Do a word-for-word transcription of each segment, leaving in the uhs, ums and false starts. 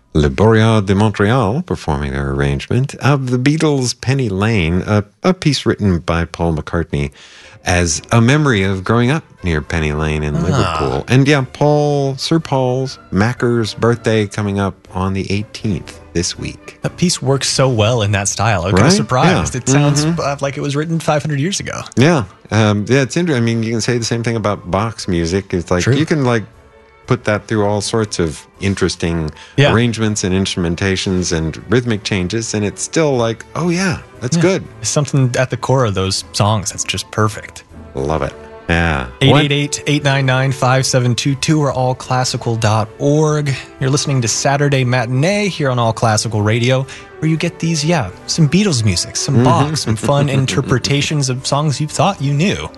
Le Boreaux de Montreal performing their arrangement of the Beatles' Penny Lane, a, a piece written by Paul McCartney as a memory of growing up near Penny Lane in ah. Liverpool. And yeah, Paul, Sir Paul's Macker's birthday coming up on the eighteenth this week. That piece works so well in that style. I'm right? kind of surprised. Yeah. It sounds mm-hmm. like it was written five hundred years ago. Yeah. Um, yeah, it's interesting. I mean, you can say the same thing about Bach's music. It's like True. you can like put that through all sorts of interesting yeah. arrangements and instrumentations and rhythmic changes, and it's still like, oh yeah, that's yeah. good. There's something at the core of those songs that's just perfect. Love it. Yeah. eight eight eight, eight nine nine, five seven two two or all classical dot org. You're listening to Saturday Matinee here on All Classical Radio, where you get these, yeah, some Beatles music, some mm-hmm. Bach, some fun interpretations of songs you thought you knew.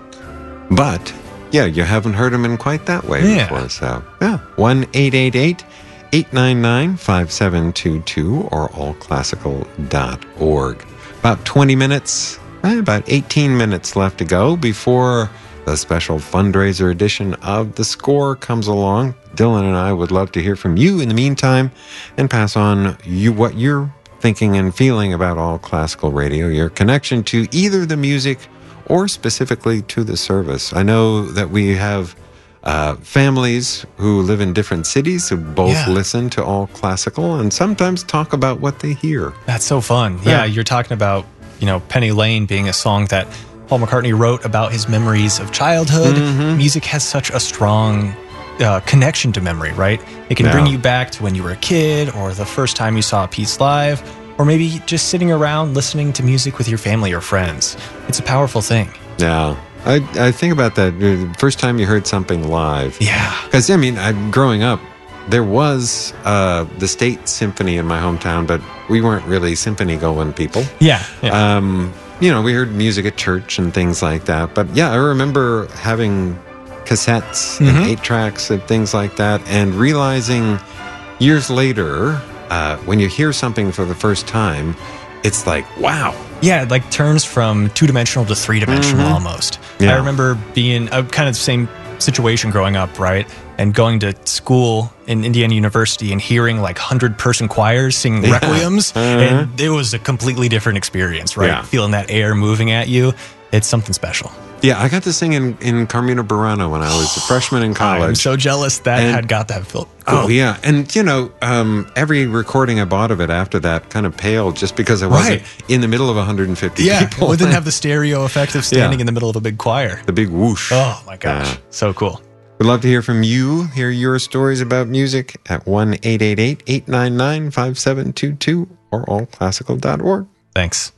But yeah, you haven't heard them in quite that way yeah. before, so yeah. one eight eight eight, eight nine nine, five seven two two or all classical dot org. About twenty minutes, eh, about eighteen minutes left to go before the special fundraiser edition of The Score comes along. Dylan and I would love to hear from you in the meantime and pass on you what you're thinking and feeling about All Classical Radio, your connection to either the music or specifically to the service. I know that we have uh, families who live in different cities who both yeah. listen to All Classical and sometimes talk about what they hear. That's so fun. Yeah, yeah, you're talking about, you know, Penny Lane being a song that Paul McCartney wrote about his memories of childhood. Mm-hmm. Music has such a strong uh, connection to memory, right? It can yeah. bring you back to when you were a kid or the first time you saw a piece live, or maybe just sitting around listening to music with your family or friends. It's a powerful thing. Yeah. I, I think about that the first time you heard something live. Yeah. Because, I mean, I, growing up, there was uh, the State Symphony in my hometown, but we weren't really symphony-going people. Yeah. yeah. Um, you know, we heard music at church and things like that. But, yeah, I remember having cassettes mm-hmm. and eight-tracks and things like that and realizing years later, Uh, when you hear something for the first time, it's like, wow. Yeah, it like turns from two-dimensional to three-dimensional mm-hmm. almost. Yeah. I remember being a kind of the same situation growing up, right? And going to school in Indiana University and hearing like hundred-person choirs singing yeah. requiems. Uh-huh. And it was a completely different experience, right? Yeah. Feeling that air moving at you. It's something special. Yeah, I got to sing in, in Carmina Burana when I was a freshman in college. I'm so jealous that and, had got that felt cool. Oh, yeah. And, you know, um, every recording I bought of it after that kind of paled just because I wasn't right. in the middle of one hundred fifty yeah, people. Yeah, it didn't have the stereo effect of standing yeah. in the middle of a big choir. The big whoosh. Oh, my gosh. Uh, so cool. We'd love to hear from you, hear your stories about music at one eight eight eight, eight nine nine, five seven two two or all classical dot org. Thanks.